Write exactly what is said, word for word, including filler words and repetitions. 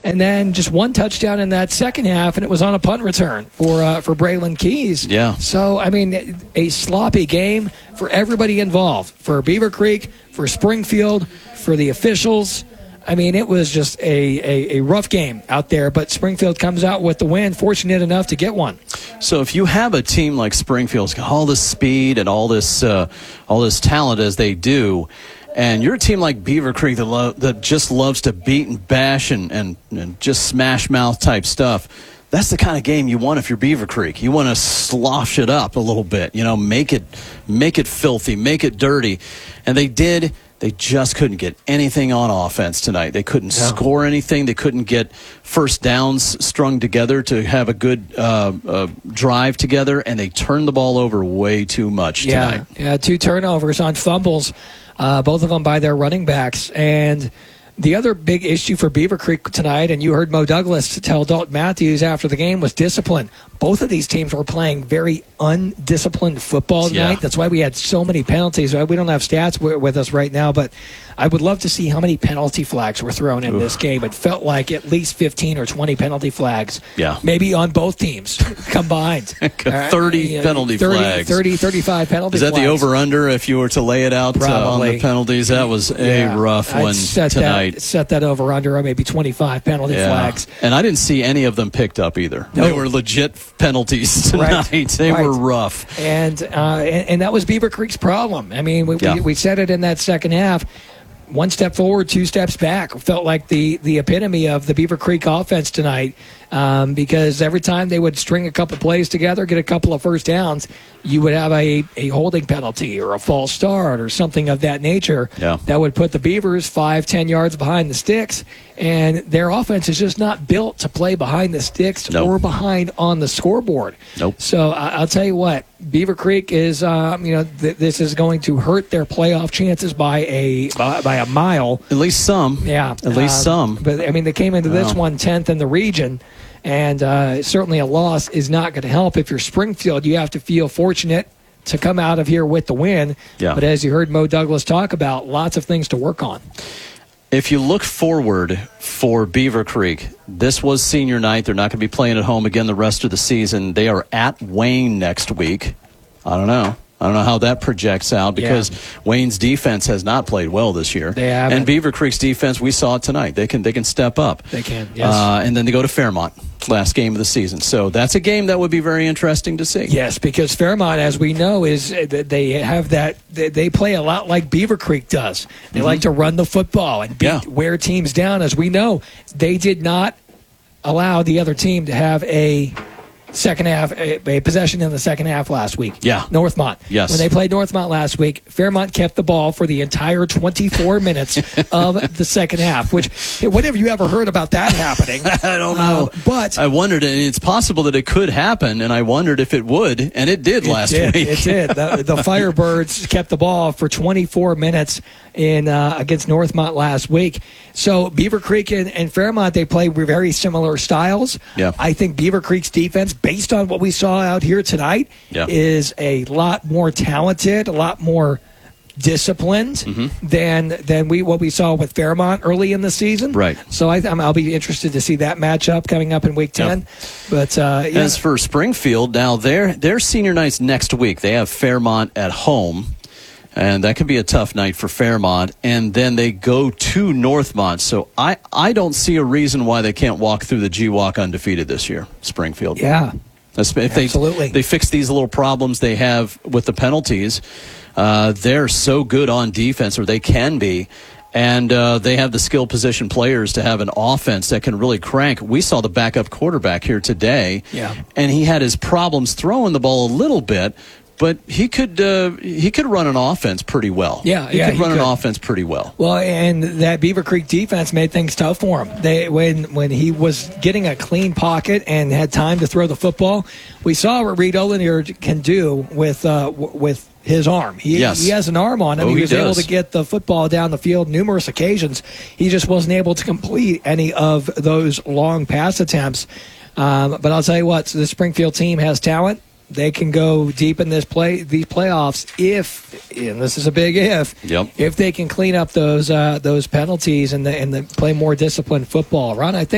and then just one touchdown in that second half, and it was on a punt return for uh, for Braylon Keys. Yeah. So, I mean, a sloppy game for everybody involved, for Beaver Creek, for Springfield, for the officials. I mean, it was just a, a, a rough game out there, but Springfield comes out with the win, fortunate enough to get one. So if you have a team like Springfield's got all this speed and all this uh, all this talent as they do, and you're a team like Beaver Creek that, lo- that just loves to beat and bash and, and, and just smash mouth type stuff, that's the kind of game you want if you're Beaver Creek. You want to slosh it up a little bit, you know, make it make it filthy, make it dirty. And they did. They just couldn't get anything on offense tonight. They couldn't no. score anything. They couldn't get first downs strung together to have a good uh, uh, drive together, and they turned the ball over way too much yeah. tonight. Yeah, two turnovers on fumbles, uh, both of them by their running backs. And the other big issue for Beaver Creek tonight, and you heard Mo Douglas tell Dalton Matthews after the game, was discipline. Both of these teams were playing very undisciplined football tonight. Yeah. That's why we had so many penalties. We don't have stats with us right now, but I would love to see how many penalty flags were thrown in Oof. this game. It felt like at least fifteen or twenty penalty flags. Yeah. Maybe on both teams combined. thirty uh, penalty thirty, flags. thirty, thirty-five penalty flags. Is that flags. the over-under if you were to lay it out uh, on the penalties? That was a yeah. rough I'd one set tonight. That, set that over-under or maybe twenty-five penalty yeah. flags. And I didn't see any of them picked up either. No. They were legit penalties tonight. Right. They right. were rough. And, uh, and and that was Beaver Creek's problem. I mean, we, yeah. we, we said it in that second half. One step forward, two steps back. Felt like the, the epitome of the Beaver Creek offense tonight um, because every time they would string a couple plays together, get a couple of first downs, you would have a, a holding penalty or a false start or something of that nature yeah. that would put the Beavers five, ten yards behind the sticks. And their offense is just not built to play behind the sticks nope. or behind on the scoreboard. Nope. So uh, I'll tell you what, Beaver Creek is, um, you know, th- this is going to hurt their playoff chances by a by, by a mile. At least some. Yeah. At least um, some. But, I mean, they came into this wow. one tenth in the region, and uh, certainly a loss is not going to help. If you're Springfield, you have to feel fortunate to come out of here with the win. Yeah. But as you heard Mo Douglas talk about, lots of things to work on. If you look forward for Beaver Creek, this was senior night. They're not going to be playing at home again the rest of the season. They are at Wayne next week. I don't know. I don't know how that projects out because yeah. Wayne's defense has not played well this year. They haven't. And Beaver Creek's defense, we saw it tonight. They can they can step up. They can, yes. Uh, and then they go to Fairmont, last game of the season. So that's a game that would be very interesting to see. Yes, because Fairmont, as we know, is they have that they play a lot like Beaver Creek does. They mm-hmm. like to run the football and beat, yeah. wear teams down. As we know, they did not allow the other team to have a second half, a, a possession in the second half last week. Yeah. Northmont. Yes. When they played Northmont last week, Fairmont kept the ball for the entire twenty-four minutes of the second half, which, what have you ever heard about that happening? I don't know. Uh, but I wondered, and it's possible that it could happen, and I wondered if it would, and it did it last did, week. It did. The, the Firebirds kept the ball for twenty-four minutes in uh, against Northmont last week. So Beaver Creek and, and Fairmont, they play very similar styles. Yeah. I think Beaver Creek's defense, based on what we saw out here tonight, yeah. is a lot more talented, a lot more disciplined mm-hmm. than than we what we saw with Fairmont early in the season. Right. So I, I'm, I'll be interested to see that matchup coming up in Week ten. Yep. But uh, yeah. As for Springfield, now their their senior night's next week. They have Fairmont at home. And that could be a tough night for Fairmont. And then they go to Northmont. So I, I don't see a reason why they can't walk through the G-Walk undefeated this year, Springfield. Yeah. If they, Absolutely. They fix these little problems they have with the penalties. Uh, they're so good on defense, or they can be. And uh, they have the skill position players to have an offense that can really crank. We saw the backup quarterback here today. Yeah. And he had his problems throwing the ball a little bit. But he could uh, he could run an offense pretty well. Yeah, he yeah, could run he could. an offense pretty well. Well, and that Beaver Creek defense made things tough for him. They when when he was getting a clean pocket and had time to throw the football, we saw what Reed Olinier can do with uh, w- with his arm. He, yes. he has an arm on him. Oh, he he was does. able to get the football down the field numerous occasions. He just wasn't able to complete any of those long pass attempts. Um, but I'll tell you what, the Springfield team has talent. They can go deep in this play, these playoffs if, and this is a big if, yep. if they can clean up those uh, those penalties and the, and the play more disciplined football. Ron, I think.